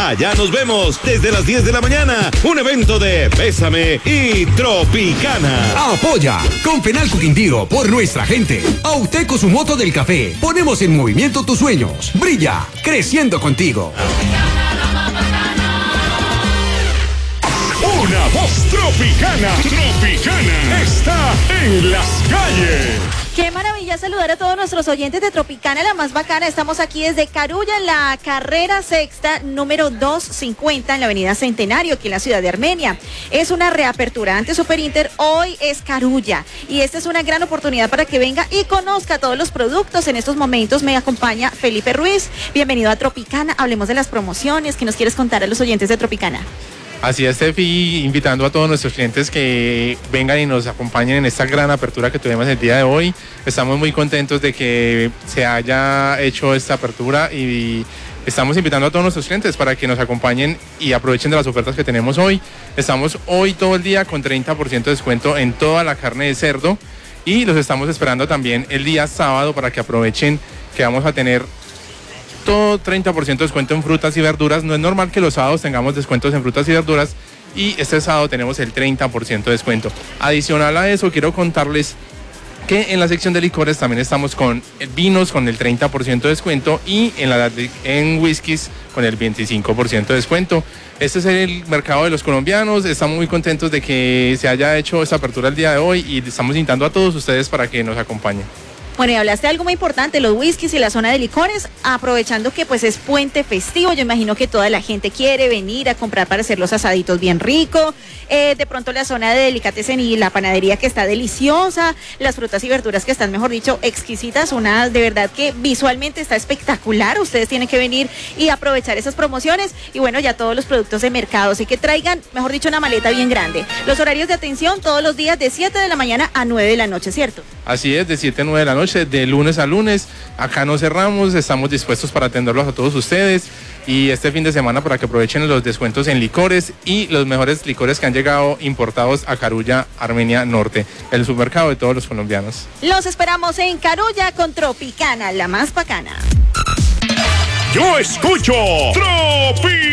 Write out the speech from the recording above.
Allá nos vemos desde las 10 de la mañana. Un evento de Bésame y Tropicana. Apoya con Fenalco Quindío por nuestra gente. Auteco su moto del café. Ponemos en movimiento tus sueños. Brilla, creciendo contigo. Una voz tropicana. Tropicana está en las calles. Qué maravilla saludar a todos nuestros oyentes de Tropicana, la más bacana. Estamos aquí desde Carulla, en la carrera sexta, número 250, en la avenida Centenario, aquí en la ciudad de Armenia. Es una reapertura ante Superinter, hoy es Carulla. Y esta es una gran oportunidad para que venga y conozca todos los productos. En estos momentos me acompaña Felipe Ruiz. Bienvenido a Tropicana, hablemos de las promociones. ¿Qué nos quieres contar a los oyentes de Tropicana? Así es, Tefi, invitando a todos nuestros clientes que vengan y nos acompañen en esta gran apertura que tuvimos el día de hoy. Estamos muy contentos de que se haya hecho esta apertura y estamos invitando a todos nuestros clientes para que nos acompañen y aprovechen de las ofertas que tenemos hoy. Estamos hoy todo el día con 30% de descuento en toda la carne de cerdo y los estamos esperando también el día sábado para que aprovechen que vamos a tener todo 30% de descuento en frutas y verduras. No es normal que los sábados tengamos descuentos en frutas y verduras y este sábado tenemos el 30% de descuento. Adicional a eso, quiero contarles que en la sección de licores también estamos con vinos con el 30% de descuento y en whiskies con el 25% de descuento. Este es el mercado de los colombianos. Estamos muy contentos de que se haya hecho esta apertura el día de hoy y estamos invitando a todos ustedes para que nos acompañen. Bueno, y hablaste de algo muy importante, los whiskies y la zona de licores, aprovechando que pues es puente festivo, yo imagino que toda la gente quiere venir a comprar para hacer los asaditos bien ricos, de pronto la zona de delicatessen y la panadería que está deliciosa, las frutas y verduras que están, mejor dicho, exquisitas, una de verdad que visualmente está espectacular, ustedes tienen que venir y aprovechar esas promociones, y bueno, ya todos los productos de mercado, así que traigan, mejor dicho, una maleta bien grande. Los horarios de atención todos los días de 7 de la mañana a 9 de la noche, ¿cierto? Así es, de 7 a 9 de la noche. De lunes a lunes, acá no cerramos, estamos dispuestos para atenderlos a todos ustedes y este fin de semana para que aprovechen los descuentos en licores y los mejores licores que han llegado importados a Carulla, Armenia Norte, el supermercado de todos los colombianos. Los esperamos en Carulla con Tropicana, la más bacana. Yo escucho Tropi.